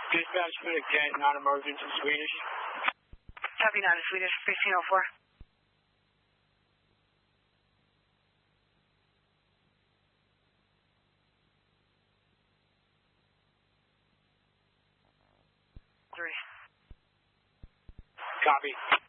Dispatch for the Kent, non-emergency Swedish. Copy, non-Swedish, 1504. Three. Copy.